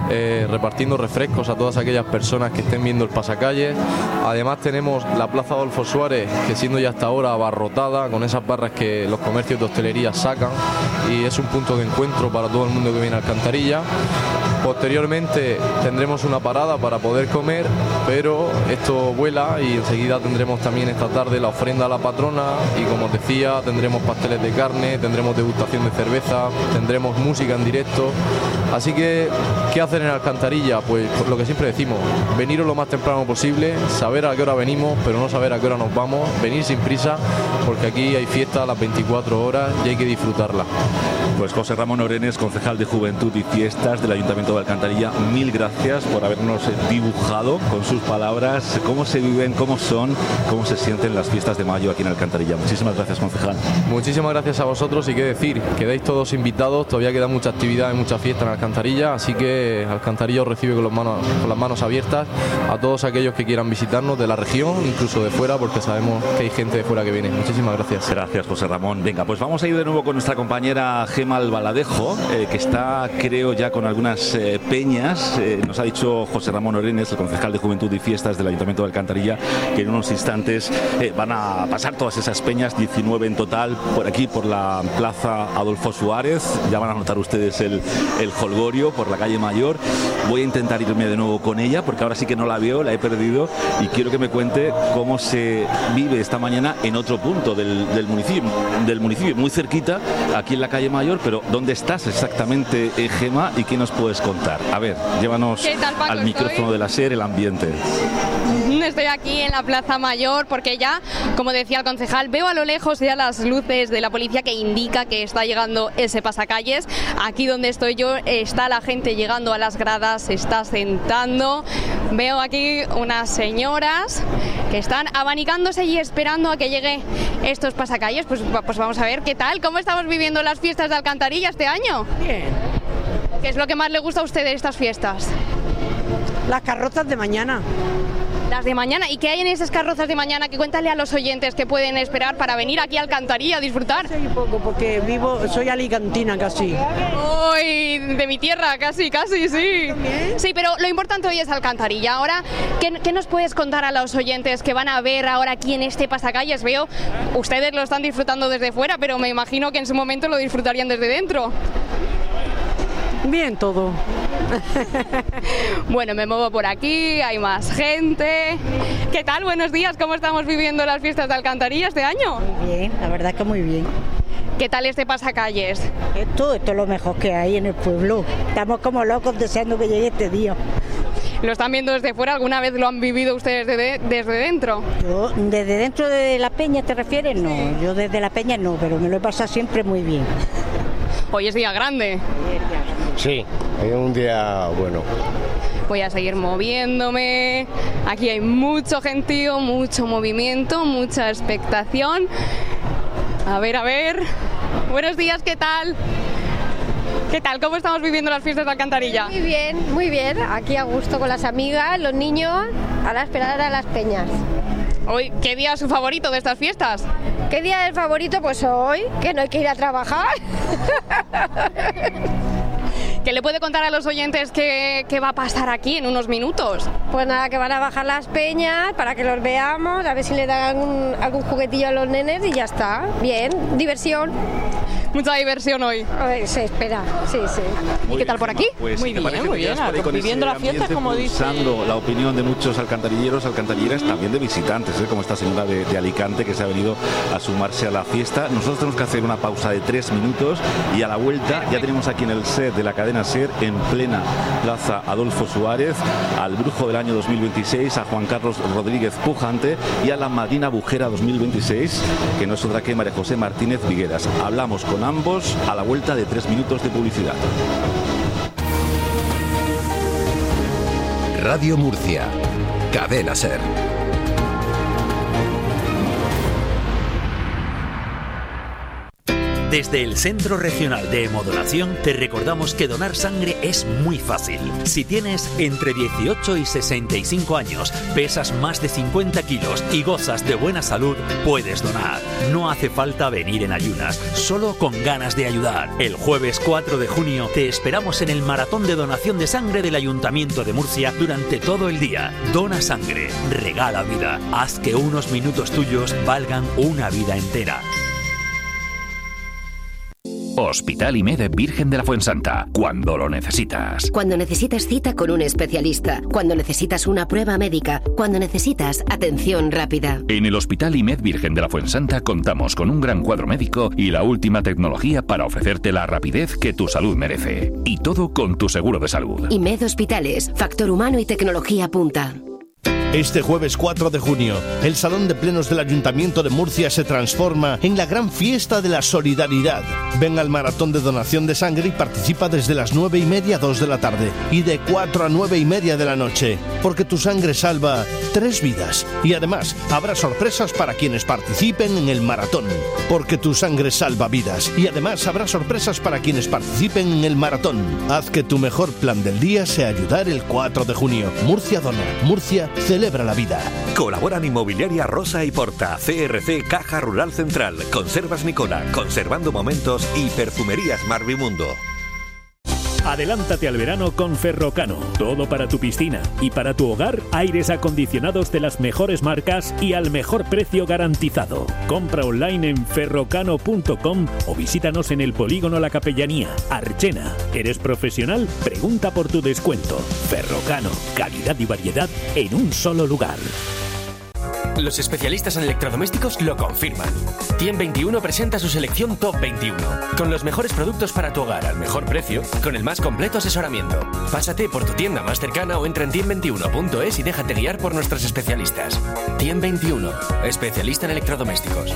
repartiendo refrescos a todas aquellas personas que estén viendo el pasacalles. Además tenemos la Plaza Adolfo Suárez, que siendo ya hasta ahora abarrotada, con esas barras que los comercios de hostelería sacan, y es un punto de encuentro para todo el mundo que viene a Alcantarilla. Posteriormente tendremos una parada para poder comer, pero esto vuela y enseguida tendremos también esta tarde la ofrenda a la patrona y, como os decía, tendremos pasteles de carne, tendremos degustación de cerveza, tendremos música en directo. Así que, ¿qué hacer en Alcantarilla? Pues lo que siempre decimos, veniros lo más temprano posible, saber a qué hora venimos, pero no saber a qué hora nos vamos, venir sin prisa, porque aquí hay fiesta a las 24 horas y hay que disfrutarla. Pues José Ramón Orenes, concejal de Juventud y Fiestas del Ayuntamiento de Alcantarilla, mil gracias por habernos dibujado con sus palabras cómo se viven, cómo son, cómo se sienten las fiestas de mayo aquí en Alcantarilla. Muchísimas gracias, concejal. Muchísimas gracias a vosotros, y qué decir, quedáis todos invitados, todavía queda mucha actividad y mucha fiesta en Alcantarilla, así que Alcantarilla os recibe con las manos abiertas a todos aquellos que quieran visitarnos de la región, incluso de fuera, porque sabemos que hay gente de fuera que viene. Muchísimas gracias. Gracias, José Ramón. Venga, pues vamos a ir de nuevo con nuestra compañera Gema Albaladejo, que está, creo, ya con algunas peñas. Nos ha dicho José Ramón Orenes, el concejal de Juventud y Fiestas del Ayuntamiento de Alcantarilla, que en unos instantes van a pasar todas esas peñas, 19 en total, por aquí, por la Plaza Adolfo Suárez. Ya van a notar ustedes el jolgorio por la calle Mayor. Voy a intentar irme de nuevo con ella, porque ahora sí que no la veo, la he perdido, y quiero que me cuente cómo se vive esta mañana en otro punto del municipio, muy cerquita, aquí en la calle Mayor. Pero ¿dónde estás exactamente, Gema, y qué nos puedes contar? A ver, llévanos al micrófono de la SER, el ambiente. Estoy aquí en la Plaza Mayor porque ya, como decía el concejal, veo a lo lejos ya las luces de la policía que indica que está llegando ese pasacalles. Aquí donde estoy yo está la gente llegando a las gradas, se está sentando. Veo aquí unas señoras que están abanicándose y esperando a que llegue estos pasacalles. Pues vamos a ver qué tal, cómo estamos viviendo las fiestas de Alcantarilla este año. Bien. ¿Qué es lo que más le gusta a usted de estas fiestas? Las carrozas de mañana. Las de mañana. ¿Y qué hay en esas carrozas de mañana? Que cuéntale a los oyentes que pueden esperar para venir aquí a Alcantarilla a disfrutar. Soy poco, porque soy alicantina casi. ¡Uy! De mi tierra, casi, sí. Sí, pero lo importante hoy es Alcantarilla. Ahora, ¿qué nos puedes contar a los oyentes que van a ver ahora aquí en este pasacalles? Veo, ustedes lo están disfrutando desde fuera, pero me imagino que en su momento lo disfrutarían desde dentro. Bien todo. Bueno, me muevo por aquí, hay más gente. ¿Qué tal? Buenos días, ¿cómo estamos viviendo las fiestas de Alcantarilla este año? Muy bien, la verdad que muy bien. ¿Qué tal este pasacalles? Esto es lo mejor que hay en el pueblo. Estamos como locos deseando que llegue este día. ¿Lo están viendo desde fuera? ¿Alguna vez lo han vivido ustedes desde dentro? Yo, ¿desde dentro de la peña te refieres? No, yo desde la peña no, pero me lo he pasado siempre muy bien. Hoy es día grande. Sí, es un día bueno. Voy a seguir moviéndome. Aquí hay mucho gentío, mucho movimiento, mucha expectación. A ver. Buenos días, ¿qué tal? ¿Qué tal? ¿Cómo estamos viviendo las fiestas de Alcantarilla? Muy bien. Aquí a gusto con las amigas, los niños, a la espera de las peñas. Hoy, ¿qué día es su favorito de estas fiestas? ¿Qué día es favorito? Pues hoy, que no hay que ir a trabajar. ¿Qué le puede contar a los oyentes qué va a pasar aquí en unos minutos? Pues nada, que van a bajar las peñas para que los veamos, a ver si le dan algún juguetillo a los nenes y ya está. Bien, diversión. Mucha diversión hoy. Se espera, sí. ¿Y qué tal por aquí? Pues, muy bien. Viviendo las fiestas, como dice. Pulsando la opinión de muchos alcantarilleros, alcantarilleras, también de visitantes, como esta señora de Alicante que se ha venido a sumarse a la fiesta. Nosotros tenemos que hacer una pausa de 3 minutos y a la vuelta ya tenemos aquí en el set de la cadena SER, en plena Plaza Adolfo Suárez, al Brujo del año 2026, a Juan Carlos Rodríguez Pujante, y a la Madrina Bujera 2026, que no es otra que María José Martínez Vigueras. Hablamos con ambos a la vuelta de 3 minutos de publicidad. Radio Murcia, cadena SER. Desde el Centro Regional de Hemodonación te recordamos que donar sangre es muy fácil. Si tienes entre 18 y 65 años, pesas más de 50 kilos y gozas de buena salud, puedes donar. No hace falta venir en ayunas, solo con ganas de ayudar. El jueves 4 de junio te esperamos en el maratón de donación de sangre del Ayuntamiento de Murcia durante todo el día. Dona sangre, regala vida. Haz que unos minutos tuyos valgan una vida entera. Hospital IMED Virgen de la Fuensanta, cuando lo necesitas. Cuando necesitas cita con un especialista, cuando necesitas una prueba médica, cuando necesitas atención rápida. En el Hospital IMED Virgen de la Fuensanta contamos con un gran cuadro médico y la última tecnología para ofrecerte la rapidez que tu salud merece. Y todo con tu seguro de salud. IMED Hospitales, factor humano y tecnología punta. Este jueves 4 de junio, el Salón de Plenos del Ayuntamiento de Murcia se transforma en la gran fiesta de la solidaridad. Ven al maratón de donación de sangre y participa desde las 9:30 a 2 de la tarde y de 4 a 9:30 de la noche, porque tu sangre salva 3 vidas. Y además, habrá sorpresas para quienes participen en el maratón, porque tu sangre salva vidas. Y además, habrá sorpresas para quienes participen en el maratón. Haz que tu mejor plan del día sea ayudar el 4 de junio. Murcia dona. Murcia celebra la vida. Colaboran Inmobiliaria Rosa y Porta, CRC Caja Rural Central, Conservas Nicola, Conservando Momentos y Perfumerías Marvimundo. Adelántate al verano con Ferrocano. Todo para tu piscina y para tu hogar, aires acondicionados de las mejores marcas y al mejor precio garantizado. Compra online en ferrocano.com o visítanos en el Polígono La Capellanía, Archena. ¿Eres profesional? Pregunta por tu descuento. Ferrocano, calidad y variedad en un solo lugar. Los especialistas en electrodomésticos lo confirman. Tiem21 presenta su selección Top 21, con los mejores productos para tu hogar al mejor precio, con el más completo asesoramiento. Pásate por tu tienda más cercana o entra en tiem21.es y déjate guiar por nuestros especialistas. Tiem21, especialista en electrodomésticos.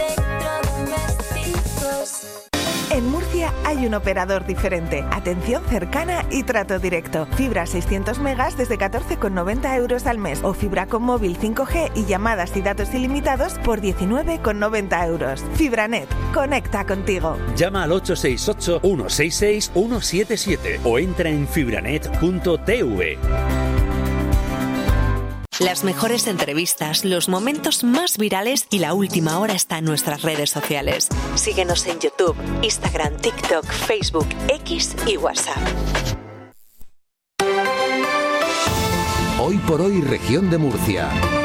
En Murcia hay un operador diferente, atención cercana y trato directo. Fibra 600 megas desde 14,90 euros al mes o fibra con móvil 5G y llamadas y datos ilimitados por 19,90 euros. Fibranet, conecta contigo. Llama al 868-166-177 o entra en fibranet.tv. Las mejores entrevistas, los momentos más virales y la última hora está en nuestras redes sociales. Síguenos en YouTube, Instagram, TikTok, Facebook, X y WhatsApp. Hoy por hoy, región de Murcia.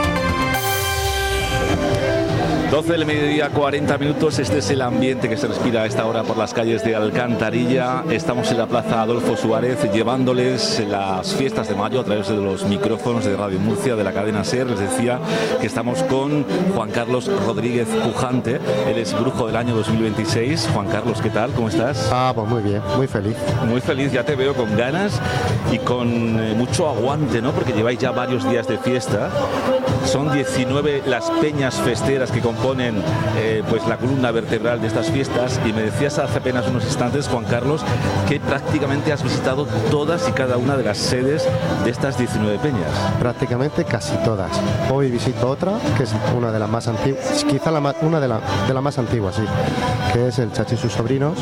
12 del mediodía, 40 minutos. Este es el ambiente que se respira a esta hora por las calles de Alcantarilla. Estamos en la Plaza Adolfo Suárez llevándoles las fiestas de mayo a través de los micrófonos de Radio Murcia, de la cadena SER. Les decía que estamos con Juan Carlos Rodríguez Pujante. Él es brujo del año 2026. Juan Carlos, ¿qué tal? ¿Cómo estás? Pues muy bien, muy feliz. Muy feliz, ya te veo con ganas y con mucho aguante, ¿no? Porque lleváis ya varios días de fiesta. Son 19 las peñas festeras que componen pues la columna vertebral de estas fiestas, y me decías hace apenas unos instantes, Juan Carlos, que prácticamente has visitado todas y cada una de las sedes de estas 19 peñas. Prácticamente casi todas. Hoy visito otra, que es una de las más antiguas, quizá una de las más antiguas, sí, que es el Chachi y sus sobrinos,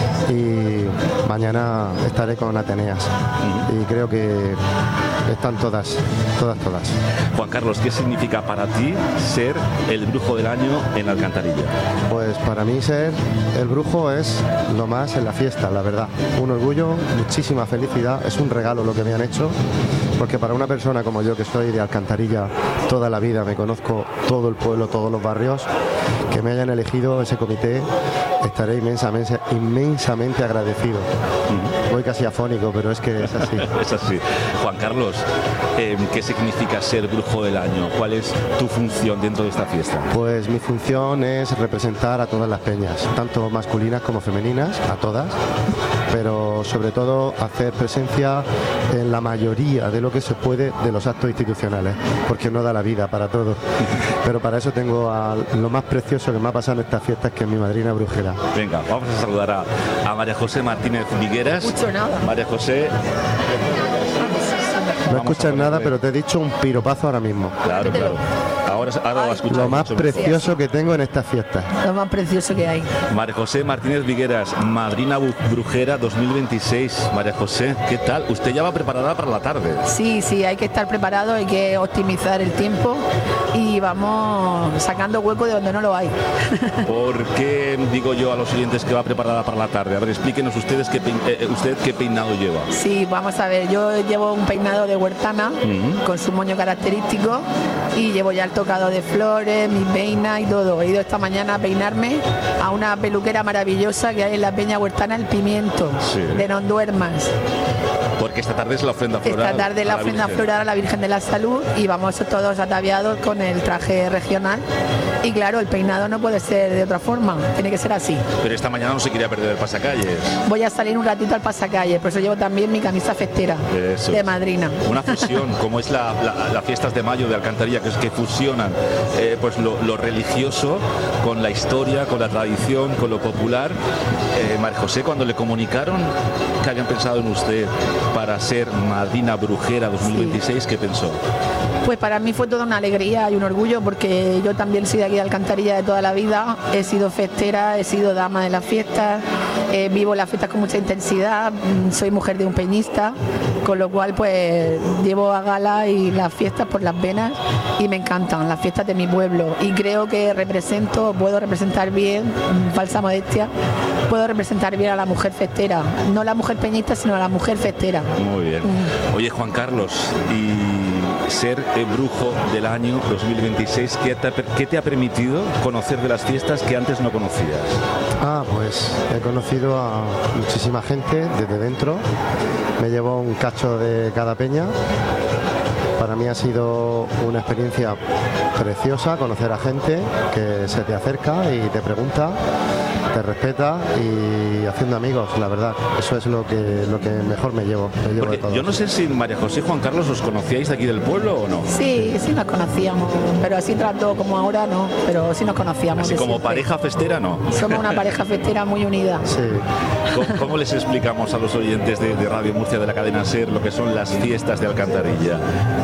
y mañana estaré con Ateneas. Y creo que están todas. Juan Carlos, ¿qué significa para ti ser el brujo del año en Alcantarilla? Pues para mí ser el brujo es lo más en la fiesta, la verdad. Un orgullo, muchísima felicidad, es un regalo lo que me han hecho, porque para una persona como yo, que soy de Alcantarilla toda la vida, me conozco todo el pueblo, todos los barrios, que me hayan elegido ese comité, estaré inmensamente agradecido. Voy casi afónico, pero es que es así. Es así. Juan Carlos, ¿qué significa ser brujo del año? ¿Cuál es tu función dentro de esta fiesta? Pues mi función es representar a todas las peñas, tanto masculinas como femeninas, a todas, pero sobre todo hacer presencia en la mayoría de lo que se puede de los actos institucionales, porque no da la vida para todo. Pero para eso tengo a lo más precioso que me ha pasado en estas fiestas, que es mi madrina brujera. Venga, vamos a saludar a María José Martínez Vigueras. Mucho nada. María José. No escuchas nada, pero te he dicho un piropazo ahora mismo. Claro. Ahora lo escuchamos. Lo más precioso que tengo en estas fiestas. Lo más precioso que hay. María José Martínez Vigueras, madrina brujera 2026. María José, ¿qué tal? Usted ya va preparada para la tarde. Sí, hay que estar preparado, hay que optimizar el tiempo y vamos sacando hueco de donde no lo hay. ¿Por qué digo yo a los oyentes que va preparada para la tarde? A ver, explíquenos ustedes usted qué peinado lleva. Sí, vamos a ver, yo llevo un peinado de huertana con su moño característico y llevo ya el tocado de flores, mi peina y todo. He ido esta mañana a peinarme a una peluquera maravillosa que hay en la Peña Huertana El Pimiento, de No Duermas. Porque esta tarde es la ofrenda floral. Esta tarde es la ofrenda floral a la Virgen de la Salud y vamos todos ataviados con el traje regional. Y claro, el peinado no puede ser de otra forma, tiene que ser así. Pero esta mañana no se quería perder el pasacalles. Voy a salir un ratito al pasacalles, por eso llevo también mi camisa festera de madrina. Una fusión, como es las fiestas de mayo de Alcantarilla, que fusionan pues lo religioso con la historia, con la tradición, con lo popular. María José, cuando le comunicaron que habían pensado en usted para ser madrina brujera 2026, ¿qué pensó? Pues para mí fue toda una alegría y un orgullo, porque yo también soy de aquí de Alcantarilla de toda la vida, he sido festera, he sido dama de las fiestas, vivo las fiestas con mucha intensidad, soy mujer de un peñista, con lo cual pues llevo a gala y las fiestas por las venas y me encantan las fiestas de mi pueblo y creo que puedo representar bien, falsa modestia, puedo representar bien a la mujer festera, no la mujer peñista sino a la mujer festera. Muy bien. Oye, Juan Carlos, y ser el brujo del año 2026, ¿qué te ha permitido conocer de las fiestas que antes no conocías? Pues he conocido a muchísima gente desde dentro, me llevo un cacho de cada peña. Para mí ha sido una experiencia preciosa conocer a gente que se te acerca y te pregunta, te respeta y haciendo amigos, la verdad. Eso es lo que mejor me llevo de todo. Yo no sé si María José y Juan Carlos os conocíais de aquí del pueblo o no. Sí nos conocíamos, pero así trato como ahora no, pero sí nos conocíamos. Así como siempre. Pareja festera no. Somos una pareja festera muy unida. Sí. ¿Cómo les explicamos a los oyentes de Radio Murcia, de la cadena SER, lo que son las fiestas de Alcantarilla?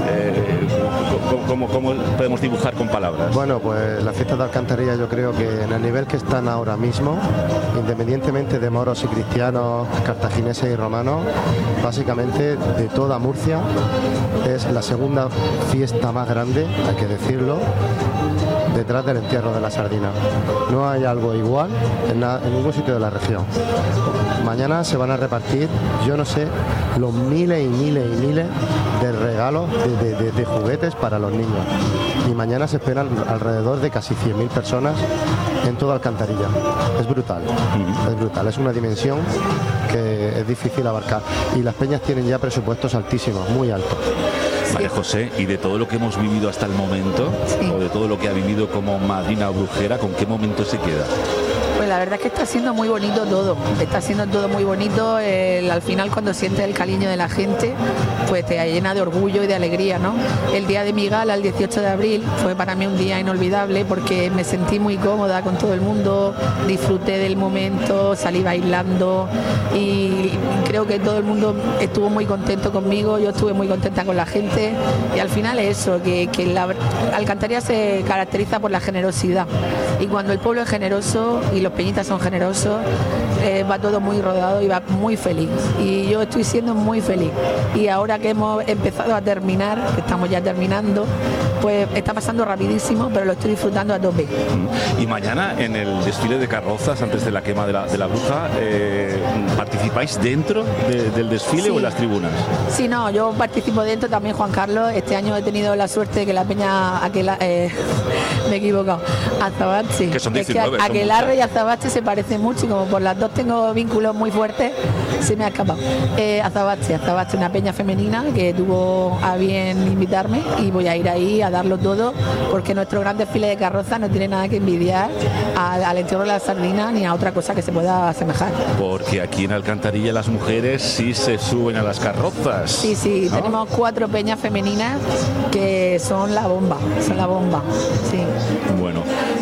¿Cómo podemos dibujar con palabras? Bueno, pues las fiestas de Alcantarilla yo creo que en el nivel que están ahora mismo, independientemente de moros y cristianos, cartagineses y romanos, básicamente de toda Murcia, es la segunda fiesta más grande, hay que decirlo, detrás del entierro de la sardina. No hay algo igual en ningún sitio de la región. Mañana se van a repartir, yo no sé, los miles y miles y miles de regalos de juguetes para los niños. Y mañana se esperan alrededor de casi 100.000 personas en toda Alcantarilla. Es brutal, es una dimensión que es difícil abarcar. Y las peñas tienen ya presupuestos altísimos, muy altos. María José, y de todo lo que hemos vivido hasta el momento, o de todo lo que ha vivido como madrina brujera, ¿con qué momento se queda? Pues la verdad es que está siendo muy bonito todo, está siendo todo muy bonito, al final cuando sientes el cariño de la gente, pues te llena de orgullo y de alegría, ¿no? El día de mi gala, el 18 de abril, fue para mí un día inolvidable porque me sentí muy cómoda con todo el mundo, disfruté del momento, salí bailando y creo que todo el mundo estuvo muy contento conmigo, yo estuve muy contenta con la gente y al final es eso, que la Alcantarilla se caracteriza por la generosidad y cuando el pueblo es generoso y los peñitas son generosos, va todo muy rodado y va muy feliz y yo estoy siendo muy feliz y ahora que hemos empezado a terminar, que estamos ya terminando, pues está pasando rapidísimo, pero lo estoy disfrutando a tope. Y mañana en el desfile de carrozas antes de la quema de la bruja, ¿participáis dentro del desfile o en las tribunas? Sí, no, yo participo dentro también, Juan Carlos. Este año he tenido la suerte de que la peña me he equivocado, Azabache, que son 19, Aquelarre y Azabache se parecen mucho y como por las dos tengo vínculos muy fuertes, se me ha escapado. Azabache, una peña femenina que tuvo a bien invitarme y voy a ir ahí a darlo todo porque nuestro gran desfile de carroza no tiene nada que envidiar al entierro de la sardina ni a otra cosa que se pueda asemejar. Porque aquí en Alcantarilla las mujeres sí se suben a las carrozas. Sí, ¿no? Tenemos 4 peñas femeninas que son la bomba, sí. Bueno,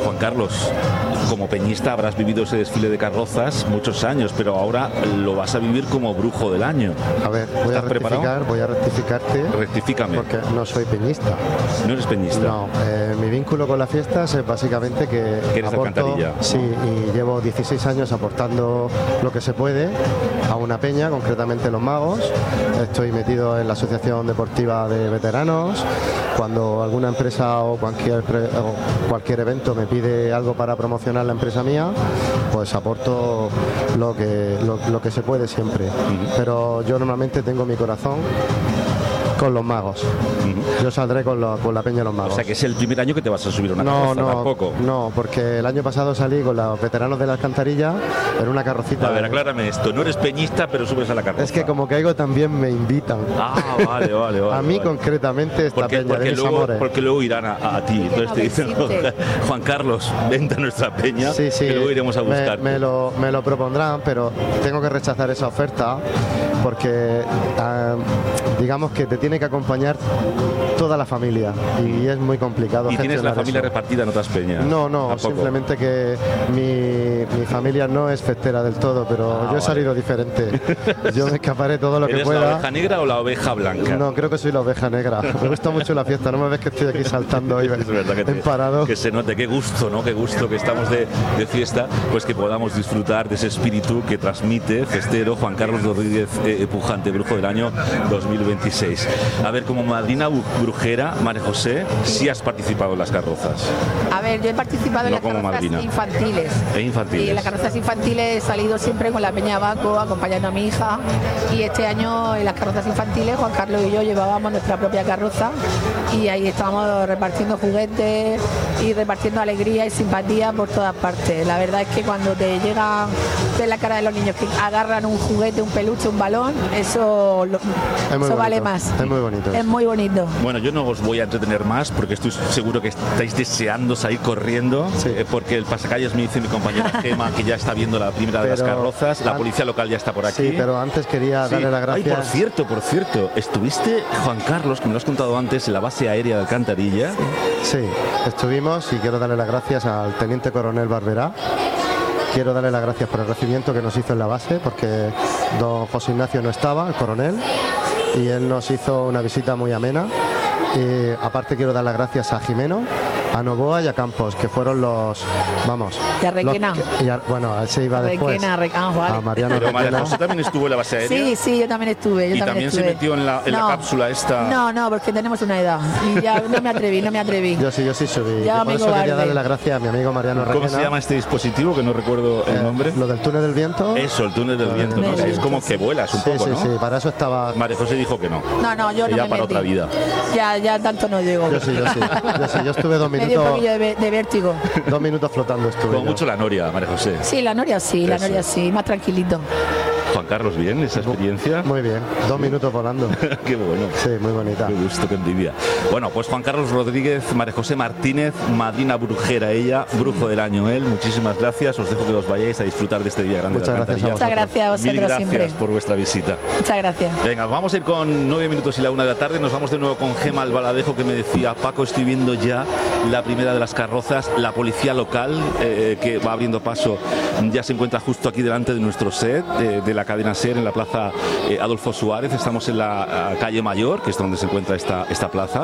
Juan Carlos, como peñista habrás vivido ese desfile de carrozas muchos años, pero ahora lo vas a vivir como brujo del año. A ver, voy a rectificarte. Rectifícame. Porque no soy peñista. ¿No eres peñista? No, mi vínculo con las fiestas es básicamente que eres aporto, de Alcantarilla. Sí, y llevo 16 años aportando lo que se puede a una peña, concretamente Los Magos. Estoy metido en la Asociación Deportiva de Veteranos. Cuando alguna empresa o cualquier evento me pide algo para promocionar la empresa mía, pues aporto lo que se puede siempre. Pero yo normalmente tengo mi corazón con Los Magos. Yo saldré con la Peña de Los Magos. O sea, que es el primer año que te vas a subir a una carroza, tampoco. No, porque el año pasado salí con los veteranos de la Alcantarilla en una carrocita. A ver, aclárame esto. No eres peñista, pero subes a la carroza. Es que como caigo también me invitan. Ah, vale. A mí concretamente esta peña de mis amores. Porque luego irán a ti. Entonces te dicen, Juan Carlos, vente a nuestra peña, que luego iremos a buscarte. Me lo propondrán, pero tengo que rechazar esa oferta porque digamos que te tiene que acompañar toda la familia y es muy complicado. ¿Y tienes la familia repartida en otras peñas? No, ¿tampoco? Simplemente que mi familia no es festera del todo, pero yo he salido diferente. Yo me escaparé todo lo que pueda. ¿Eres la oveja negra o la oveja blanca? No, creo que soy la oveja negra. Me gusta mucho la fiesta, no me ves que estoy aquí saltando hoy es verdad en parado. Que se note, qué gusto, ¿no? Qué gusto que estamos de fiesta, pues que podamos disfrutar de ese espíritu que transmite festero Juan Carlos Rodríguez Pujante, brujo del año 2026. A ver, como madrina brujera, María José, sí has participado en las carrozas. A ver, yo he participado en las carrozas madrina. Infantiles. Infantiles. Y en las carrozas infantiles he salido siempre con la Peña Baco, acompañando a mi hija. Y este año en las carrozas infantiles, Juan Carlos y yo llevábamos nuestra propia carroza y ahí estábamos repartiendo juguetes y repartiendo alegría y simpatía por todas partes. La verdad es que cuando te llega de la cara de los niños que agarran un juguete, un peluche, un balón, eso vale más. Es muy bonito. Es muy bonito. Bueno, yo no os voy a entretener más porque estoy seguro que estáis deseando salir corriendo, porque el pasacalles me dice mi compañera Gema que ya está viendo la primera de las carrozas, la policía local ya está por aquí. Sí, pero antes quería darle las gracias. Ay, por cierto, estuviste, Juan Carlos, que me lo has contado antes, en la base aérea de Alcantarilla. Sí, estuvimos y quiero darle las gracias al teniente coronel Barberá. Quiero darle las gracias por el recibimiento que nos hizo en la base, porque don José Ignacio no estaba, el coronel, y él nos hizo una visita muy amena. Y aparte quiero dar las gracias a Jimeno, a Novoa y a Campos, que fueron los, vamos... Y a Requena. Bueno, él se iba después. Vale. A Mariano Pero Requena. María José también estuvo en la base aérea. Sí, yo también estuve. Y también se metió en la cápsula esta. No, porque tenemos una edad. Y ya no me atreví. Yo sí subí. Ya, por eso quería darle las gracias a mi amigo Mariano Requena. ¿Cómo se llama este dispositivo? Que no recuerdo el nombre. Lo del túnel del viento. Eso, el túnel del viento, ¿no? Es como que vuelas un poco, ¿no? Sí, para eso estaba... María José dijo que no. No, yo no ya me para metí. otra vida. Ya tanto no llego. Yo sí. Yo estuve 2 minutos. Me dio un poquillo de vértigo. 2 minutos flotando estuve. Como mucho la noria, María José. Sí, la noria sí, más tranquilito. Juan Carlos, ¿bien esa experiencia? Muy bien, 2 minutos volando. Qué bueno. Sí, muy bonita. Qué gusto, qué envidia. Bueno, pues Juan Carlos Rodríguez, María José Martínez, madrina brujera ella, brujo del año él. Muchísimas gracias, os dejo que os vayáis a disfrutar de este día grande de Alcantarilla. Muchas gracias a vosotros. Mil gracias siempre por vuestra visita. Muchas gracias. Venga, vamos a ir con 9 minutos y la 1 de la tarde. Nos vamos de nuevo con Gema Albaladejo, que me decía, Paco, estoy viendo ya la primera de las carrozas. La policía local, que va abriendo paso, ya se encuentra justo aquí delante de nuestro set, de la cadena SER, en la plaza Adolfo Suárez. Estamos en la calle Mayor, que es donde se encuentra esta plaza.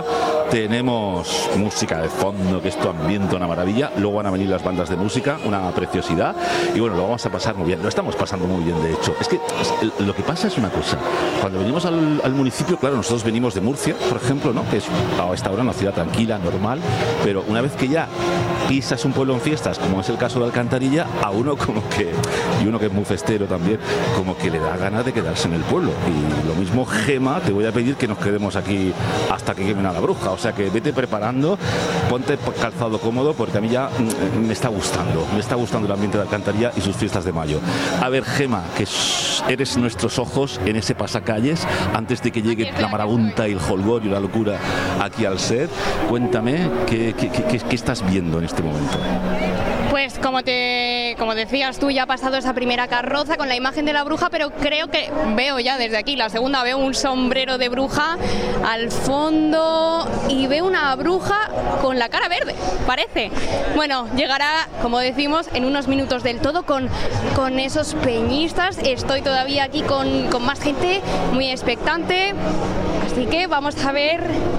Tenemos música de fondo, que esto ambienta una maravilla. Luego van a venir las bandas de música, una preciosidad. Y bueno, lo vamos a pasar muy bien. Lo estamos pasando muy bien, de hecho. Es que lo que pasa es una cosa. Cuando venimos al municipio, claro, nosotros venimos de Murcia, por ejemplo, ¿no? Que es a esta hora una ciudad tranquila, normal. Pero una vez que ya pisas un pueblo en fiestas, como es el caso de Alcantarilla, a uno como que, y uno que es muy festero también, como que le da ganas de quedarse en el pueblo. Y lo mismo, Gema, te voy a pedir que nos quedemos aquí hasta que quemen a la bruja. O sea que vete preparando, ponte calzado cómodo, porque a mí ya me está gustando el ambiente de Alcantarilla y sus fiestas de mayo. A ver, Gema, que eres nuestros ojos en ese pasacalles antes de que llegue la marabunta y el jolgorio y la locura aquí al set. Cuéntame qué estás viendo en este momento. Pues como decías tú, ya ha pasado esa primera carroza con la imagen de la bruja, pero creo que veo ya desde aquí, la segunda, veo un sombrero de bruja al fondo y veo una bruja con la cara verde, parece. Bueno, llegará, como decimos, en unos minutos del todo con esos peñistas. Estoy todavía aquí con más gente muy expectante, así que vamos a ver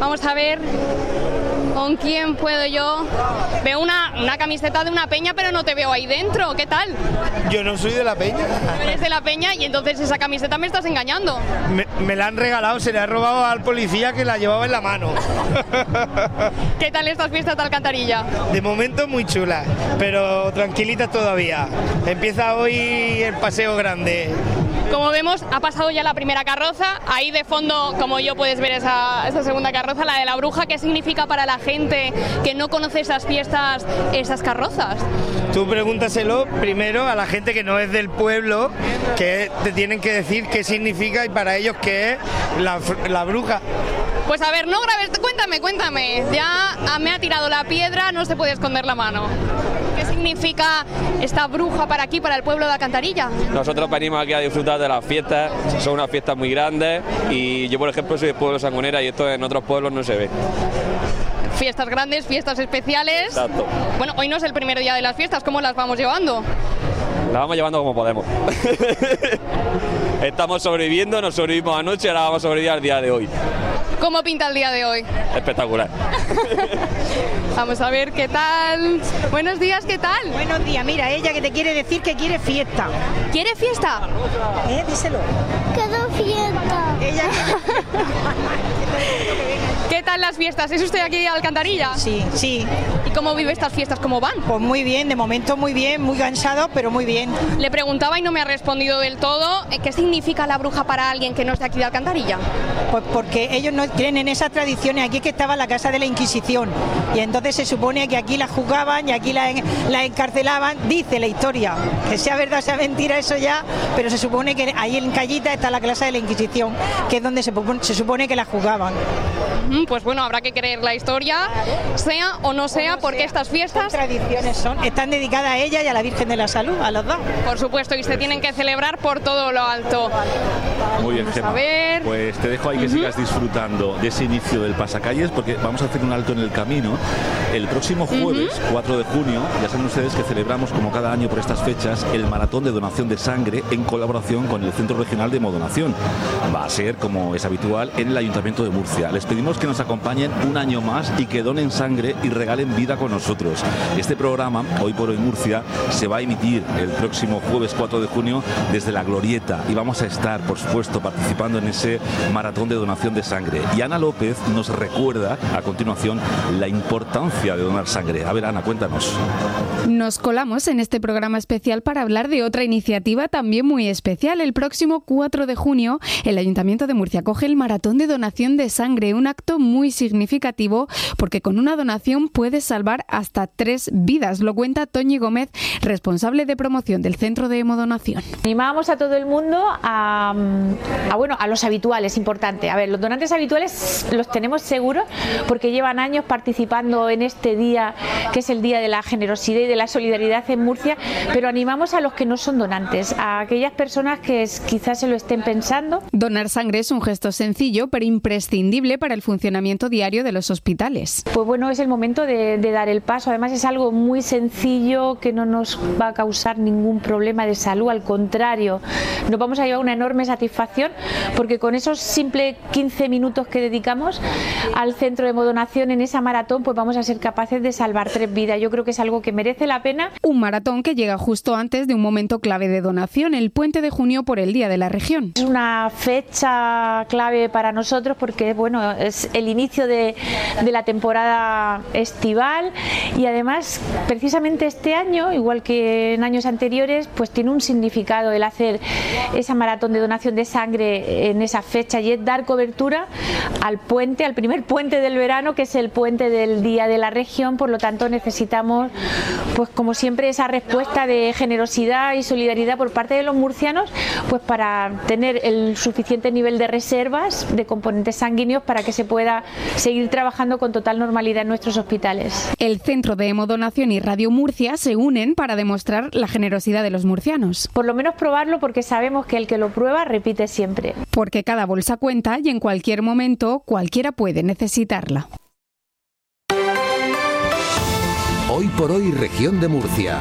con quién puedo yo. Veo una camiseta de una peña, pero no te veo ahí dentro. ¿Qué tal? Yo no soy de la peña. No eres de la peña y entonces esa camiseta me estás engañando. Me la han regalado, se le ha robado al policía que la llevaba en la mano. ¿Qué tal estas fiestas de Alcantarilla? De momento muy chulas, pero tranquilitas todavía. Empieza hoy el paseo grande. Como vemos, ha pasado ya la primera carroza. Ahí de fondo, como yo, puedes ver esa segunda carroza, la de la bruja. ¿Qué significa para la gente que no conoce esas fiestas, esas carrozas? Tú pregúntaselo primero a la gente que no es del pueblo, que te tienen que decir qué significa y para ellos qué es la bruja. Pues a ver, no grabes, cuéntame. Ya me ha tirado la piedra, no se puede esconder la mano. ¿Qué significa esta bruja para aquí, para el pueblo de Alcantarilla? Nosotros venimos aquí a disfrutar de las fiestas, son unas fiestas muy grandes y yo, por ejemplo, soy del pueblo de Sangonera y esto en otros pueblos no se ve. Fiestas grandes, fiestas especiales. Exacto. Bueno, hoy no es el primer día de las fiestas, ¿cómo las vamos llevando? Las vamos llevando como podemos. Estamos sobreviviendo, nos sobrevivimos anoche, ahora vamos a sobrevivir al día de hoy. ¿Cómo pinta el día de hoy? Espectacular. Vamos a ver qué tal. Buenos días, ¿qué tal? Buenos días, mira, ella que te quiere decir que quiere fiesta. ¿Quiere fiesta? Díselo. Quiero fiesta. Ella ¿Qué tal las fiestas? ¿Es usted aquí de Alcantarilla? Sí. ¿Y cómo vive estas fiestas? ¿Cómo van? Pues muy bien, de momento muy bien, muy cansado, pero muy bien. Le preguntaba y no me ha respondido del todo. ¿Qué significa la bruja para alguien que no es de aquí de Alcantarilla? Pues porque ellos no creen en esas tradiciones. Aquí es que estaba la casa de la Inquisición y entonces se supone que aquí la juzgaban y aquí la encarcelaban, dice la historia. Que sea verdad, sea mentira, eso ya, pero se supone que ahí en Callita está la casa de la Inquisición, que es donde se supone que la juzgaban. Pues bueno, habrá que creer la historia, sea o no sea, porque estas fiestas... tradiciones están dedicadas a ella y a la Virgen de la Salud, a los dos. Por supuesto, y se tienen que celebrar por todo lo alto. Muy bien, Gemma. Pues te dejo ahí que sigas disfrutando de ese inicio del pasacalles, porque vamos a hacer un alto en el camino. El próximo jueves, 4 de junio, ya saben ustedes que celebramos, como cada año por estas fechas, el maratón de donación de sangre en colaboración con el Centro Regional de Hemodonación. Va a ser, como es habitual, en el Ayuntamiento de Murcia. Les pedimos que nos acompañen un año más y que donen sangre y regalen vida con nosotros. Este programa, Hoy por Hoy Murcia, se va a emitir el próximo jueves 4 de junio desde La Glorieta y vamos a estar, por supuesto, participando en ese maratón de donación de sangre. Y Ana López nos recuerda a continuación la importancia de donar sangre. A ver, Ana, cuéntanos. Nos colamos en este programa especial para hablar de otra iniciativa también muy especial. El próximo 4 de junio, el Ayuntamiento de Murcia acoge el maratón de donación de sangre, un acto muy significativo porque con una donación puedes salvar hasta 3 vidas. Lo cuenta Toñi Gómez, responsable de promoción del Centro de Hemodonación. Animamos a todo el mundo a los habituales, importante. A ver, los donantes habituales los tenemos seguros porque llevan años participando en este día, que es el Día de la Generosidad y de la Solidaridad en Murcia, pero animamos a los que no son donantes, a aquellas personas que quizás se lo estén pensando. Donar sangre es un gesto sencillo, pero imprescindible para el funcionamiento diario de los hospitales. Pues bueno, es el momento de dar el paso. Además es algo muy sencillo que no nos va a causar ningún problema de salud, al contrario, nos vamos a llevar una enorme satisfacción porque con esos simples 15 minutos que dedicamos al centro de hemodonación en esa maratón, pues vamos a ser capaces de salvar 3 vidas. Yo creo que es algo que merece la pena. Un maratón que llega justo antes de un momento clave de donación, el puente de junio por el Día de la Región. Es una fecha clave para nosotros porque bueno, es el inicio de la temporada estival y además precisamente este año, igual que en años anteriores, pues tiene un significado el hacer esa maratón de donación de sangre en esa fecha y es dar cobertura al puente, al primer puente del verano, que es el puente del Día de la Región. Por lo tanto necesitamos, pues como siempre, esa respuesta de generosidad y solidaridad por parte de los murcianos, pues para tener el suficiente nivel de reservas de componentes sanguíneos para que se pueda seguir trabajando con total normalidad en nuestros hospitales. El Centro de Hemodonación y Radio Murcia se unen para demostrar la generosidad de los murcianos. Por lo menos probarlo, porque sabemos que el que lo prueba repite siempre. Porque cada bolsa cuenta y en cualquier momento cualquiera puede necesitarla. Hoy por hoy, región de Murcia.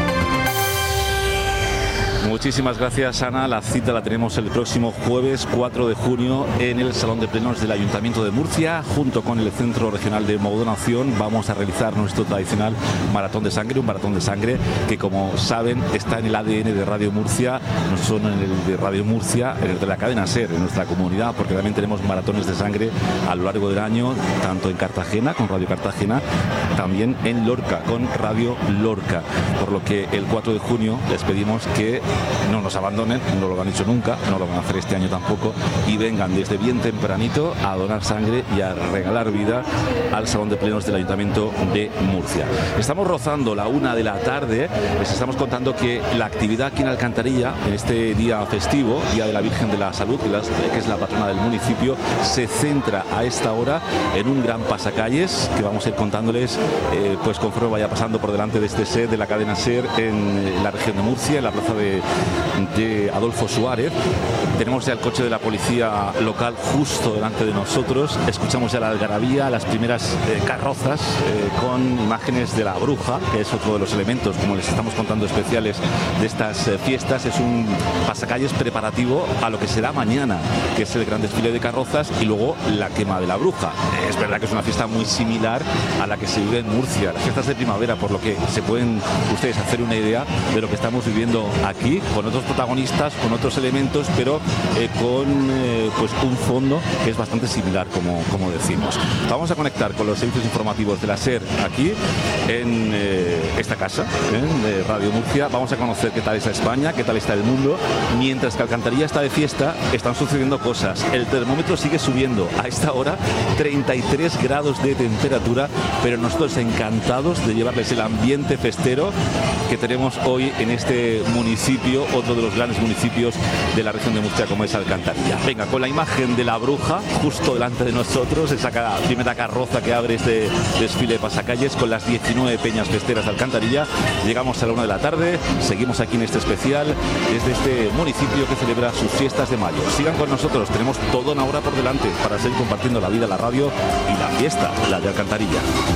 Muchísimas gracias, Ana. La cita la tenemos el próximo jueves 4 de junio en el Salón de Plenos del Ayuntamiento de Murcia. Junto con el Centro Regional de Hemodonación vamos a realizar nuestro tradicional maratón de sangre, un maratón de sangre que, como saben, está en el ADN de Radio Murcia, no solo en el de Radio Murcia, en el de la cadena SER, en nuestra comunidad, porque también tenemos maratones de sangre a lo largo del año, tanto en Cartagena, con Radio Cartagena, también en Lorca, con Radio Lorca. Por lo que el 4 de junio les pedimos que no nos abandonen, no lo han hecho nunca, no lo van a hacer este año tampoco, y vengan desde bien tempranito a donar sangre y a regalar vida al Salón de Plenos del Ayuntamiento de Murcia. Estamos rozando la 1 de la tarde, les estamos contando que la actividad aquí en Alcantarilla, en este día festivo, Día de la Virgen de la Salud, que es la patrona del municipio, se centra a esta hora en un gran pasacalles que vamos a ir contándoles pues conforme vaya pasando por delante de este set de la cadena SER en la región de Murcia, en la plaza de Adolfo Suárez. Tenemos ya el coche de la policía local justo delante de nosotros. Escuchamos ya la algarabía, las primeras carrozas con imágenes de la bruja, que es otro de los elementos, como les estamos contando, especiales de estas fiestas. Es un pasacalles preparativo a lo que será mañana, que es el gran desfile de carrozas y luego la quema de la bruja. Es verdad que es una fiesta muy similar a la que se vive en Murcia, las fiestas de primavera, por lo que se pueden ustedes hacer una idea de lo que estamos viviendo aquí, con otros protagonistas, con otros elementos, pero con pues un fondo que es bastante similar, como decimos. Vamos a conectar con los servicios informativos de la SER aquí en esta casa, de Radio Murcia. Vamos a conocer qué tal está España, qué tal está el mundo. Mientras que Alcantarilla está de fiesta, están sucediendo cosas. El termómetro sigue subiendo. A esta hora, 33 grados de temperatura, pero nosotros encantados de llevarles el ambiente festero que tenemos hoy en este municipio, otro de los grandes municipios de la región de Murcia, como es Alcantarilla. Venga, con la imagen de la bruja justo delante de nosotros, esa primera carroza que abre este desfile de pasacalles con las 19 peñas festeras de Alcantarilla. Llegamos a la 1 de la tarde, seguimos aquí en este especial desde este municipio que celebra sus fiestas de mayo. Sigan con nosotros, tenemos toda una hora por delante para seguir compartiendo la vida, la radio y la fiesta, la de Alcantarilla.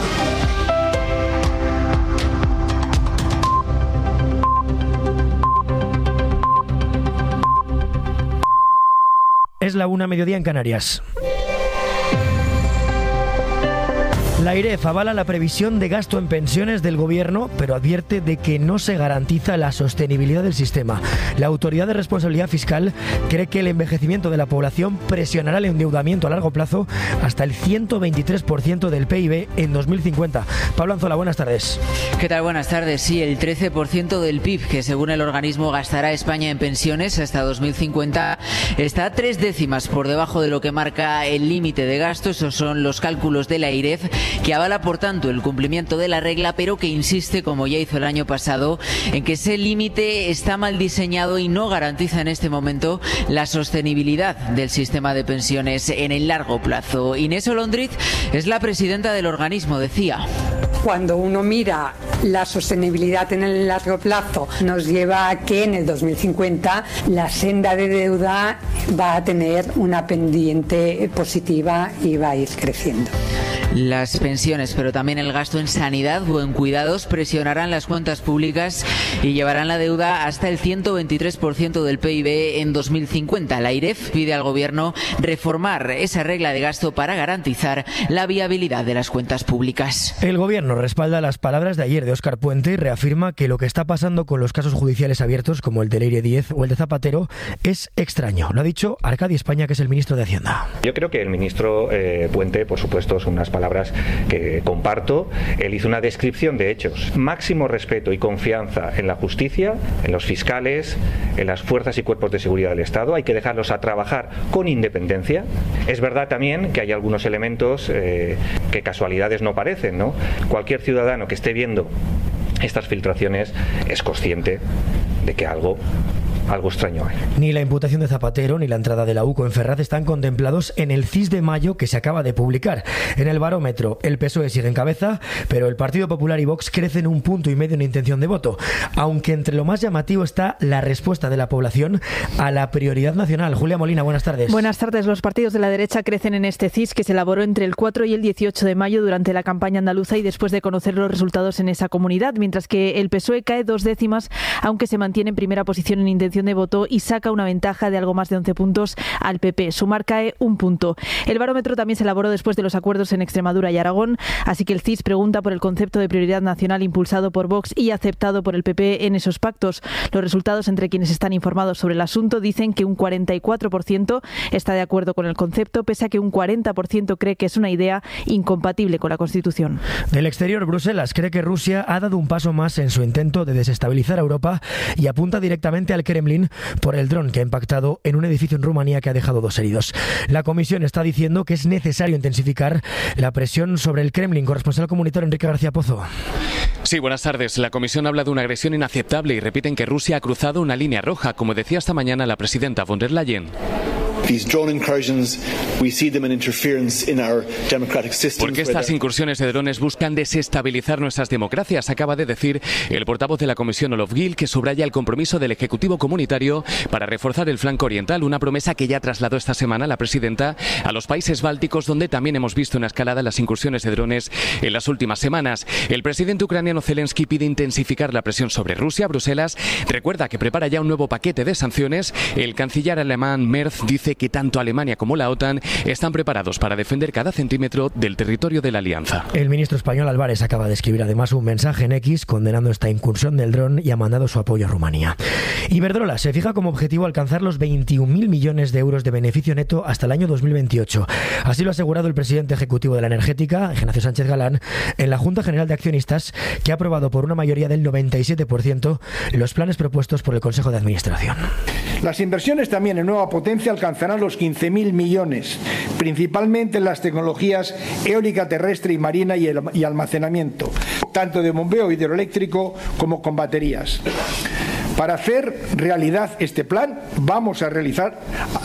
Es la 1 mediodía en Canarias. La AIREF avala la previsión de gasto en pensiones del Gobierno, pero advierte de que no se garantiza la sostenibilidad del sistema. La Autoridad de Responsabilidad Fiscal cree que el envejecimiento de la población presionará el endeudamiento a largo plazo hasta el 123% del PIB en 2050. Pablo Anzola, buenas tardes. ¿Qué tal? Buenas tardes. Sí, el 13% del PIB que según el organismo gastará España en pensiones hasta 2050 está 3 décimas por debajo de lo que marca el límite de gasto. Esos son los cálculos de la AIREF, que avala por tanto el cumplimiento de la regla, pero que insiste, como ya hizo el año pasado, en que ese límite está mal diseñado y no garantiza en este momento la sostenibilidad del sistema de pensiones en el largo plazo. Inés Olondriz es la presidenta del organismo, decía. Cuando uno mira la sostenibilidad en el largo plazo, nos lleva a que en el 2050 la senda de deuda va a tener una pendiente positiva y va a ir creciendo. Las pensiones, pero también el gasto en sanidad o en cuidados presionarán las cuentas públicas y llevarán la deuda hasta el 123% del PIB en 2050. La AIREF pide al Gobierno reformar esa regla de gasto para garantizar la viabilidad de las cuentas públicas. El Gobierno respalda las palabras de ayer de Óscar Puente y reafirma que lo que está pasando con los casos judiciales abiertos, como el de Leire 10 o el de Zapatero, es extraño. Lo ha dicho Arcadi España, que es el ministro de Hacienda. Yo creo que el ministro Puente, por supuesto, son unas palabras que comparto. Él hizo una descripción de hechos. Máximo respeto y confianza en la justicia, en los fiscales, en las fuerzas y cuerpos de seguridad del Estado. Hay que dejarlos a trabajar con independencia. Es verdad también que hay algunos elementos que casualidades no parecen, ¿no? Cualquier ciudadano que esté viendo estas filtraciones es consciente de que algo algo extraño hay. Ni la imputación de Zapatero ni la entrada de la UCO en Ferraz están contemplados en el CIS de mayo que se acaba de publicar. En el barómetro, el PSOE sigue en cabeza, pero el Partido Popular y Vox crecen 1,5 puntos en intención de voto, aunque entre lo más llamativo está la respuesta de la población a la prioridad nacional. Julia Molina, buenas tardes. Buenas tardes. Los partidos de la derecha crecen en este CIS que se elaboró entre el 4 y el 18 de mayo durante la campaña andaluza y después de conocer los resultados en esa comunidad, mientras que el PSOE cae 2 décimas, aunque se mantiene en primera posición en intención de voto y saca una ventaja de algo más de 11 puntos al PP. Sumar cae 1 punto. El barómetro también se elaboró después de los acuerdos en Extremadura y Aragón, así que el CIS pregunta por el concepto de prioridad nacional impulsado por Vox y aceptado por el PP en esos pactos. Los resultados entre quienes están informados sobre el asunto dicen que un 44% está de acuerdo con el concepto, pese a que un 40% cree que es una idea incompatible con la Constitución. Del exterior, Bruselas cree que Rusia ha dado un paso más en su intento de desestabilizar a Europa y apunta directamente al Kremlin por el dron que ha impactado en un edificio en Rumanía que ha dejado 2 heridos. La Comisión está diciendo que es necesario intensificar la presión sobre el Kremlin. Corresponsal comunitario Enrique García Pozo. Sí, buenas tardes. La Comisión habla de una agresión inaceptable y repiten que Rusia ha cruzado una línea roja, como decía esta mañana la presidenta von der Leyen. Porque estas incursiones de drones buscan desestabilizar nuestras democracias, acaba de decir el portavoz de la Comisión Olof Gil, que subraya el compromiso del Ejecutivo Comunitario para reforzar el flanco oriental, una promesa que ya trasladó esta semana la presidenta a los países bálticos, donde también hemos visto una escalada en las incursiones de drones en las últimas semanas. El presidente ucraniano Zelensky pide intensificar la presión sobre Rusia. Bruselas recuerda que prepara ya un nuevo paquete de sanciones. El canciller alemán Merz dice que tanto Alemania como la OTAN están preparados para defender cada centímetro del territorio de la alianza. El ministro español Álvarez acaba de escribir además un mensaje en X condenando esta incursión del dron y ha mandado su apoyo a Rumanía. Iberdrola se fija como objetivo alcanzar los 21.000 millones de euros de beneficio neto hasta el año 2028. Así lo ha asegurado el presidente ejecutivo de la energética, Ignacio Sánchez Galán, en la Junta General de Accionistas, que ha aprobado por una mayoría del 97% los planes propuestos por el Consejo de Administración. Las inversiones también en nueva potencia alcanzarán los 15.000 millones, principalmente en las tecnologías eólica terrestre y marina y almacenamiento, tanto de bombeo hidroeléctrico como con baterías. Para hacer realidad este plan, vamos a realizar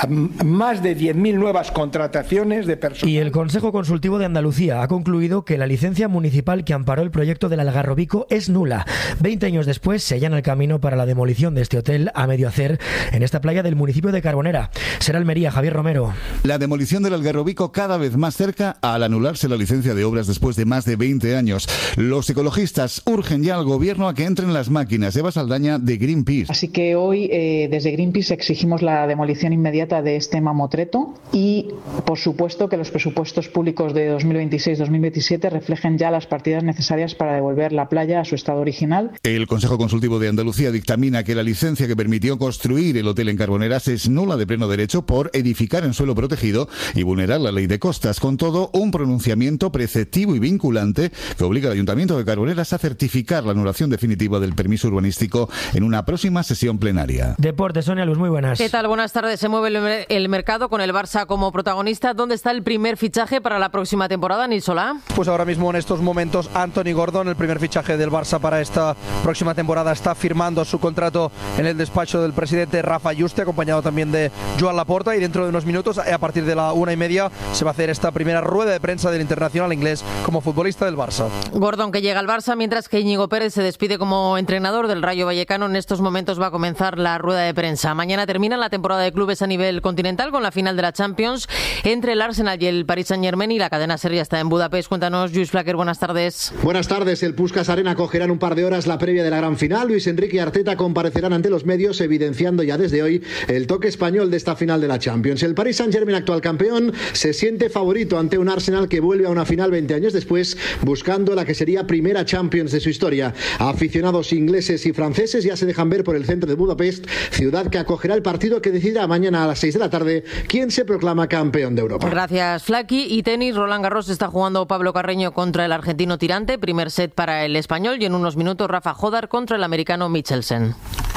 más de 10.000 nuevas contrataciones de personal. Y el Consejo Consultivo de Andalucía ha concluido que la licencia municipal que amparó el proyecto del Algarrobico es nula. 20 años después se allana el camino para la demolición de este hotel a medio hacer en esta playa del municipio de Carbonera. Será Almería, Javier Romero. La demolición del Algarrobico cada vez más cerca al anularse la licencia de obras después de más de 20 años. Los ecologistas urgen ya al gobierno a que entren las máquinas. Eva Saldaña, de Greenpeace. Así que hoy desde Greenpeace exigimos la demolición inmediata de este mamotreto y, por supuesto, que los presupuestos públicos de 2026-2027 reflejen ya las partidas necesarias para devolver la playa a su estado original. El Consejo Consultivo de Andalucía dictamina que la licencia que permitió construir el hotel en Carboneras es nula de pleno derecho por edificar en suelo protegido y vulnerar la ley de costas. Con todo, un pronunciamiento preceptivo y vinculante que obliga al Ayuntamiento de Carboneras a certificar la anulación definitiva del permiso urbanístico en una próxima sesión plenaria. Deportes, Sonia Luz, muy buenas. ¿Qué tal? Buenas tardes. Se mueve el mercado con el Barça como protagonista. ¿Dónde está el primer fichaje para la próxima temporada, Nil Solá? Pues ahora mismo en estos momentos Anthony Gordon, el primer fichaje del Barça para esta próxima temporada, está firmando su contrato en el despacho del presidente Rafa Juste, acompañado también de Joan Laporta, y dentro de unos minutos, a partir de la 1:30, se va a hacer esta primera rueda de prensa del internacional inglés como futbolista del Barça. Gordon, que llega al Barça, mientras que Íñigo Pérez se despide como entrenador del Rayo Vallecano. En estos momentos va a comenzar la rueda de prensa. Mañana termina la temporada de clubes a nivel continental con la final de la Champions entre el Arsenal y el Paris Saint-Germain, y la cadena SER ya está en Budapest. Cuéntanos, Lluís Flaquer, buenas tardes. Buenas tardes. El Puskás Arena acogerá en un par de horas la previa de la gran final. Luis Enrique y Arteta comparecerán ante los medios, evidenciando ya desde hoy el toque español de esta final de la Champions. El Paris Saint-Germain, actual campeón, se siente favorito ante un Arsenal que vuelve a una final 20 años después, buscando la que sería primera Champions de su historia. Aficionados ingleses y franceses ya se dejan ver por el centro de Budapest, ciudad que acogerá el partido que decidirá mañana a las 6 de la tarde quién se proclama campeón de Europa. Gracias, Flaki. Y tenis, Roland Garros está jugando Pablo Carreño contra el argentino Tirante, primer set para el español, y en unos minutos Rafa Jodar contra el americano Michelsen.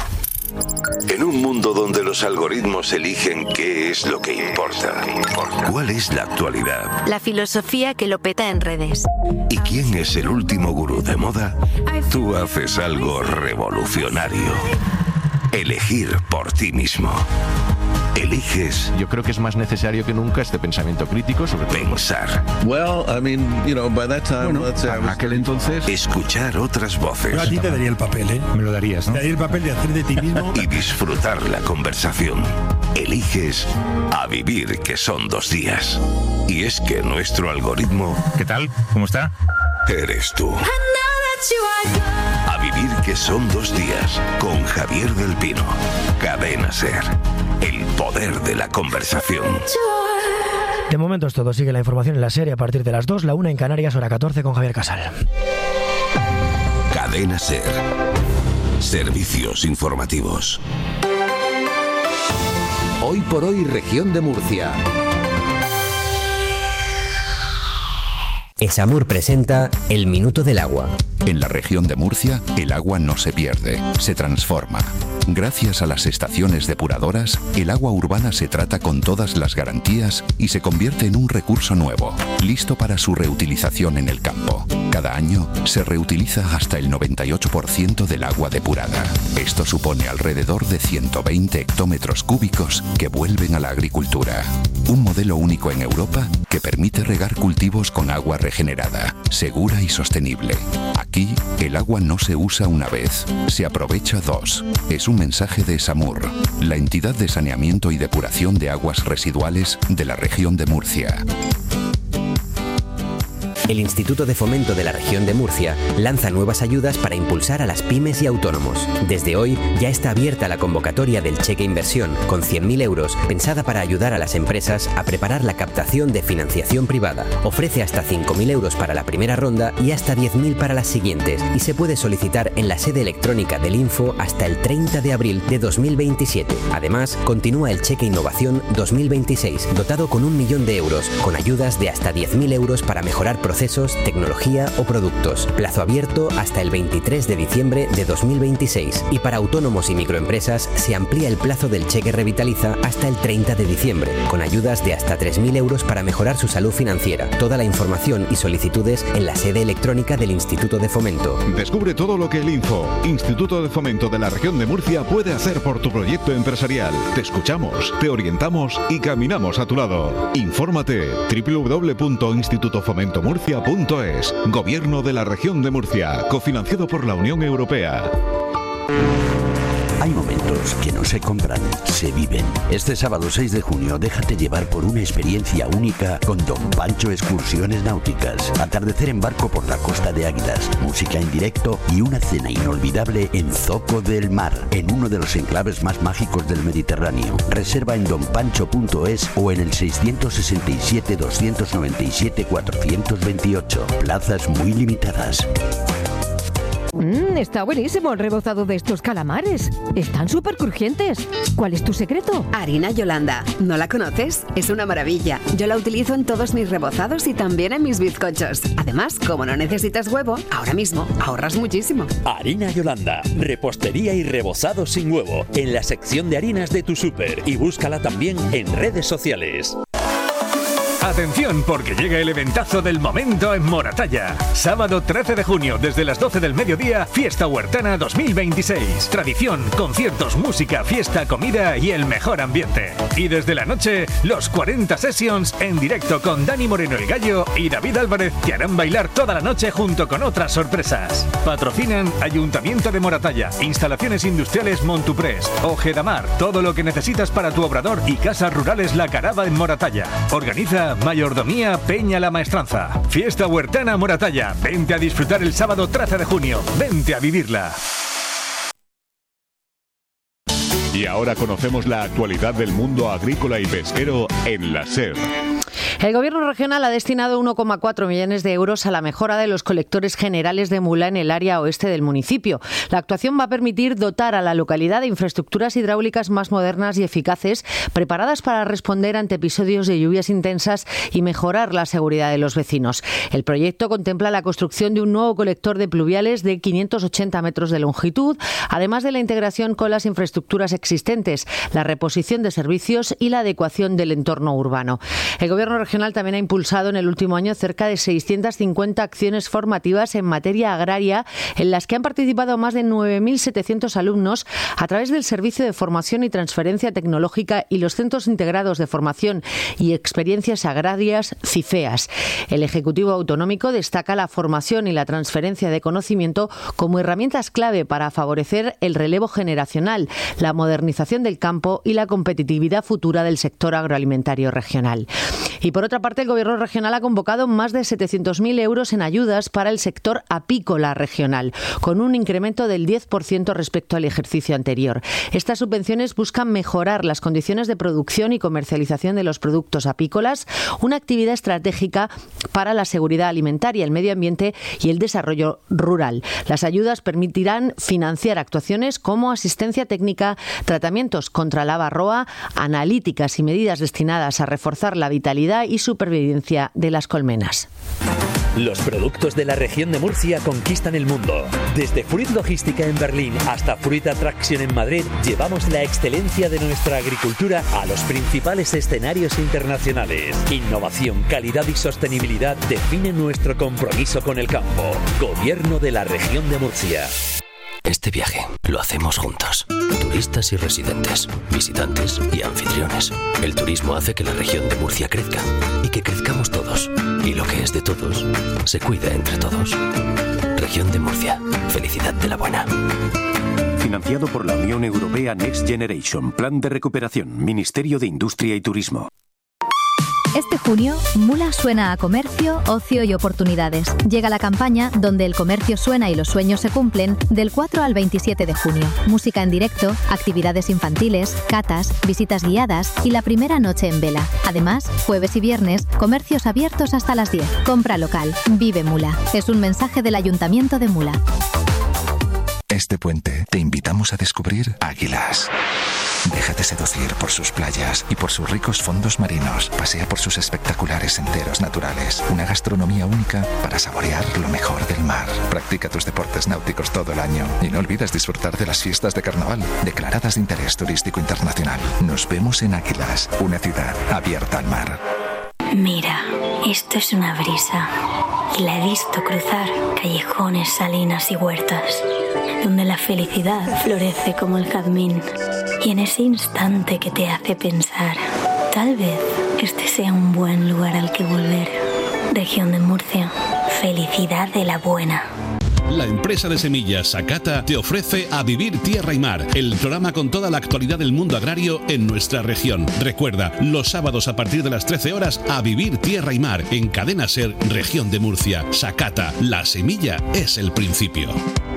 En un mundo donde los algoritmos eligen qué es lo que importa, ¿cuál es la actualidad? La filosofía que lo peta en redes. ¿Y quién es el último gurú de moda? Tú haces algo revolucionario. Elegir por ti mismo. Eliges. Yo creo que es más necesario que nunca este pensamiento crítico sobre todo. Pensar. Para aquel entonces. Escuchar otras voces. Yo a ti te daría el papel, ¿eh? Me lo darías, ¿no? Te daría el papel de hacer de ti mismo. Y disfrutar la conversación. Eliges A Vivir, que son 2 días. Y es que nuestro algoritmo... ¿Qué tal? ¿Cómo está? Eres tú. A Vivir, que son 2 días, con Javier del Pino. Cadena SER. El poder de la conversación. De momento es todo. Sigue la información en la serie a partir de las 2, la 1 en Canarias, hora 14 con Javier Casal. Cadena SER. Servicios informativos. Hoy por hoy, región de Murcia. Esamur presenta El Minuto del Agua. En la región de Murcia, el agua no se pierde, se transforma. Gracias a las estaciones depuradoras, el agua urbana se trata con todas las garantías y se convierte en un recurso nuevo, listo para su reutilización en el campo. Cada año se reutiliza hasta el 98% del agua depurada. Esto supone alrededor de 120 hectómetros cúbicos que vuelven a la agricultura. Un modelo único en Europa que permite regar cultivos con agua regenerada, segura y sostenible. Aquí, el agua no se usa una vez, se aprovecha 2. Es un mensaje de Esamur, la entidad de saneamiento y depuración de aguas residuales de la región de Murcia. El Instituto de Fomento de la Región de Murcia lanza nuevas ayudas para impulsar a las pymes y autónomos. Desde hoy ya está abierta la convocatoria del cheque inversión con 100.000 euros pensada para ayudar a las empresas a preparar la captación de financiación privada. Ofrece hasta 5.000 euros para la primera ronda y hasta 10.000 para las siguientes y se puede solicitar en la sede electrónica del Info hasta el 30 de abril de 2027. Además, continúa el cheque innovación 2026 dotado con 1 millón de euros con ayudas de hasta 10.000 euros para mejorar procesos, tecnología o productos. Plazo abierto hasta el 23 de diciembre de 2026. Y para autónomos y microempresas se amplía el plazo del cheque Revitaliza hasta el 30 de diciembre, con ayudas de hasta 3.000 euros para mejorar su salud financiera. Toda la información y solicitudes en la sede electrónica del Instituto de Fomento. Descubre todo lo que el Info, Instituto de Fomento de la Región de Murcia, puede hacer por tu proyecto empresarial. Te escuchamos, te orientamos y caminamos a tu lado. Infórmate www.institutofomentomurcia.es. Gobierno de la Región de Murcia, cofinanciado por la Unión Europea. Hay momentos que no se compran, se viven. Este sábado 6 de junio déjate llevar por una experiencia única con Don Pancho Excursiones Náuticas. Atardecer en barco por la costa de Águilas, música en directo y una cena inolvidable en Zoco del Mar, en uno de los enclaves más mágicos del Mediterráneo. Reserva en donpancho.es o en el 667 297 428. Plazas muy limitadas. Está buenísimo el rebozado de estos calamares. Están súper crujientes. ¿Cuál es tu secreto? Harina Yolanda. ¿No la conoces? Es una maravilla. Yo la utilizo en todos mis rebozados y también en mis bizcochos. Además, como no necesitas huevo, ahora mismo ahorras muchísimo. Harina Yolanda. Repostería y rebozado sin huevo. En la sección de harinas de tu súper. Y búscala también en redes sociales. Atención, porque llega el eventazo del momento en Moratalla. Sábado 13 de junio, desde las 12 del mediodía, Fiesta Huertana 2026. Tradición, conciertos, música, fiesta, comida y el mejor ambiente. Y desde la noche, los 40 Sessions en directo con Dani Moreno el Gallo y David Álvarez, que harán bailar toda la noche junto con otras sorpresas. Patrocinan Ayuntamiento de Moratalla, Instalaciones Industriales Montuprés, Ojedamar, todo lo que necesitas para tu obrador y Casas Rurales La Carava en Moratalla. Organiza Mayordomía Peña La Maestranza. Fiesta Huertana Moratalla. Vente a disfrutar el sábado 13 de junio. Vente a vivirla. Y ahora conocemos la actualidad del mundo agrícola y pesquero en la SER. El Gobierno regional ha destinado 1,4 millones de euros a la mejora de los colectores generales de mula en el área oeste del municipio. La actuación va a permitir dotar a la localidad de infraestructuras hidráulicas más modernas y eficaces, preparadas para responder ante episodios de lluvias intensas y mejorar la seguridad de los vecinos. El proyecto contempla la construcción de un nuevo colector de pluviales de 580 metros de longitud, además de la integración con las infraestructuras existentes, la reposición de servicios y la adecuación del entorno urbano. El Gobierno regional regional también ha impulsado en el último año cerca de 650 acciones formativas en materia agraria, en las que han participado más de 9.700 alumnos a través del Servicio de Formación y Transferencia Tecnológica y los Centros Integrados de Formación y Experiencias Agrarias, CIFEAS. El Ejecutivo Autonómico destaca la formación y la transferencia de conocimiento como herramientas clave para favorecer el relevo generacional, la modernización del campo y la competitividad futura del sector agroalimentario regional. Y por otra parte, el Gobierno regional ha convocado más de 700.000 euros en ayudas para el sector apícola regional, con un incremento del 10% respecto al ejercicio anterior. Estas subvenciones buscan mejorar las condiciones de producción y comercialización de los productos apícolas, una actividad estratégica para la seguridad alimentaria, el medio ambiente y el desarrollo rural. Las ayudas permitirán financiar actuaciones como asistencia técnica, tratamientos contra la varroa, analíticas y medidas destinadas a reforzar la vitalidad y supervivencia de las colmenas. Los productos de la región de Murcia conquistan el mundo. Desde Fruit Logística en Berlín hasta Fruit Attraction en Madrid, llevamos la excelencia de nuestra agricultura a los principales escenarios internacionales. Innovación, calidad y sostenibilidad definen nuestro compromiso con el campo. Gobierno de la región de Murcia. Este viaje lo hacemos juntos. Turistas y residentes, visitantes y anfitriones. El turismo hace que la región de Murcia crezca y que crezcamos todos. Y lo que es de todos, se cuida entre todos. Región de Murcia. Felicidad de la buena. Financiado por la Unión Europea Next Generation. Plan de recuperación. Ministerio de Industria y Turismo. Este junio, Mula suena a comercio, ocio y oportunidades. Llega la campaña donde el comercio suena y los sueños se cumplen del 4 al 27 de junio. Música en directo, actividades infantiles, catas, visitas guiadas y la primera noche en vela. Además, jueves y viernes, comercios abiertos hasta las 10. Compra local. Vive Mula. Es un mensaje del Ayuntamiento de Mula. Este puente te invitamos a descubrir Águilas. Déjate seducir por sus playas y por sus ricos fondos marinos. Pasea por sus espectaculares senderos naturales. Una gastronomía única para saborear lo mejor del mar. Practica tus deportes náuticos todo el año. Y no olvides disfrutar de las fiestas de carnaval, declaradas de interés turístico internacional. Nos vemos en Águilas, una ciudad abierta al mar. Mira, esto es una brisa. Y la he visto cruzar callejones, salinas y huertas, donde la felicidad florece como el jazmín. Y en ese instante que te hace pensar, tal vez este sea un buen lugar al que volver. Región de Murcia, felicidad de la buena. La empresa de semillas Sakata te ofrece A Vivir Tierra y Mar, el programa con toda la actualidad del mundo agrario en nuestra región. Recuerda, los sábados a partir de las 13 horas, A Vivir Tierra y Mar, en Cadena Ser, Región de Murcia. Sakata, la semilla es el principio.